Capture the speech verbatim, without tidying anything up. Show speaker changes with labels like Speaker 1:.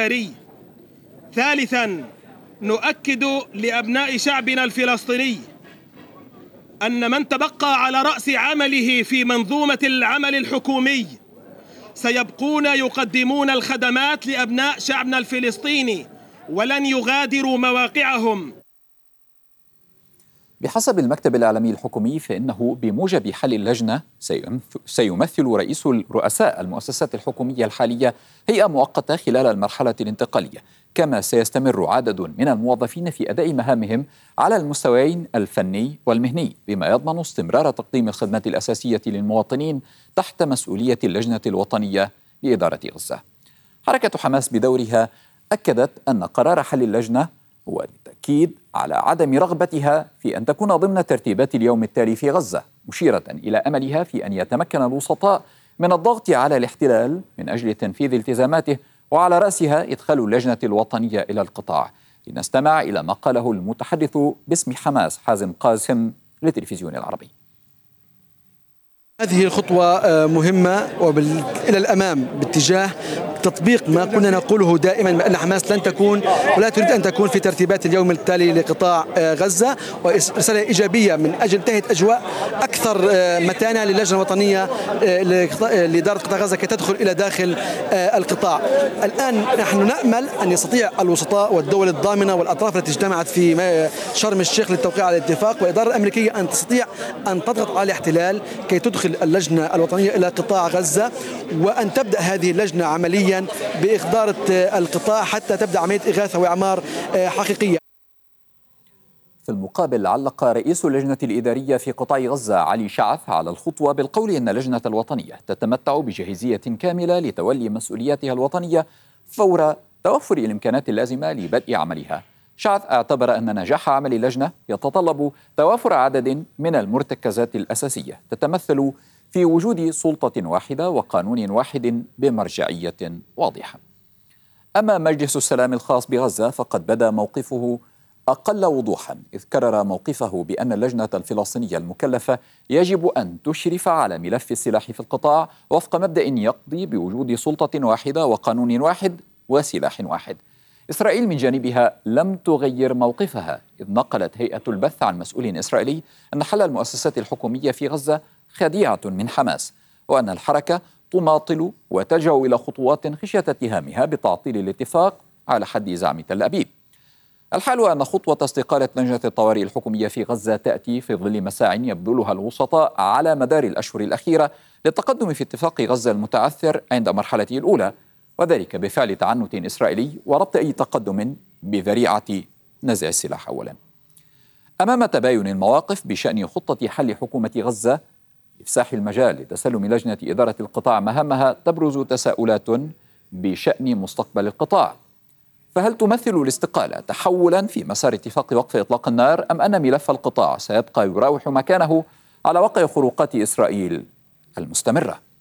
Speaker 1: الجاري. ثالثاً، نؤكد لأبناء شعبنا الفلسطيني أن من تبقى على رأس عمله في منظومة العمل الحكومي سيبقون يقدمون الخدمات لأبناء شعبنا الفلسطيني ولن يغادروا مواقعهم.
Speaker 2: بحسب المكتب الإعلامي الحكومي فإنه بموجب حل اللجنة سيمثل رئيس رؤساء المؤسسات الحكومية الحالية هيئة مؤقتة خلال المرحلة الانتقالية، كما سيستمر عدد من الموظفين في أداء مهامهم على المستويين الفني والمهني، بما يضمن استمرار تقديم الخدمات الأساسية للمواطنين تحت مسؤولية اللجنة الوطنية لإدارة غزة. حركة حماس بدورها أكدت أن قرار حل اللجنة هو للتأكيد على عدم رغبتها في أن تكون ضمن ترتيبات اليوم التالي في غزة، مشيرة إلى أملها في أن يتمكن الوسطاء من الضغط على الاحتلال من أجل تنفيذ التزاماته، وعلى رأسها إدخال اللجنة الوطنية إلى القطاع. لنستمع إلى ما قاله المتحدث باسم حماس حازم قاسم للتلفزيون العربي.
Speaker 3: هذه الخطوة مهمة وإلى الأمام باتجاه تطبيق ما كنا نقوله دائما بأن حماس لن تكون ولا تريد أن تكون في ترتيبات اليوم التالي لقطاع غزة، ورسالة إيجابية من أجل تهيئة أجواء أكثر متانة للجنة الوطنية لإدارة قطاع غزة كي تدخل إلى داخل القطاع. الآن نحن نأمل أن يستطيع الوسطاء والدول الضامنة والأطراف التي اجتمعت في شرم الشيخ للتوقيع على الاتفاق والإدارة الأمريكية أن تستطيع أن تضغط على الاحتلال كي تدخل اللجنة الوطنية إلى قطاع غزة، وأن تبدأ هذه اللجنة عمليا بإخضار القطاع حتى تبدأ عملية إغاثة وإعمار حقيقية.
Speaker 2: في المقابل، علق رئيس اللجنة الإدارية في قطاع غزة علي شعث على الخطوة بالقول إن اللجنة الوطنية تتمتع بجاهزية كاملة لتولي مسؤولياتها الوطنية فور توفر الإمكانات اللازمة لبدء عملها. شعث اعتبر أن نجاح عمل اللجنة يتطلب توافر عدد من المرتكزات الأساسية تتمثل في وجود سلطة واحدة وقانون واحد بمرجعية واضحة. أما مجلس السلام الخاص بغزة فقد بدا موقفه أقل وضوحا، إذ كرر موقفه بأن اللجنة الفلسطينية المكلفة يجب أن تشرف على ملف السلاح في القطاع وفق مبدأ يقضي بوجود سلطة واحدة وقانون واحد وسلاح واحد. إسرائيل من جانبها لم تغير موقفها، إذ نقلت هيئة البث عن مسؤول إسرائيلي أن حل المؤسسات الحكومية في غزة خديعة من حماس، وأن الحركة تماطل وتلجأ إلى خطوات خشية اتهامها بتعطيل الاتفاق على حد زعم تل أبيب. الحال أن خطوة استقالة لجنة الطوارئ الحكومية في غزة تأتي في ظل مساع يبذلها الوسطاء على مدار الأشهر الأخيرة للتقدم في اتفاق غزة المتعثر عند مرحلته الأولى، وذلك بفعل تعنت إسرائيلي وربط أي تقدم بذريعة نزع السلاح أولا. أمام تباين المواقف بشأن خطة حل حكومة غزة إفساح المجال لتسلم لجنة إدارة القطاع مهامها، تبرز تساؤلات بشأن مستقبل القطاع. فهل تمثل الاستقالة تحولا في مسار اتفاق وقف إطلاق النار، أم أن ملف القطاع سيبقى يراوح مكانه على وقع خروقات إسرائيل المستمرة؟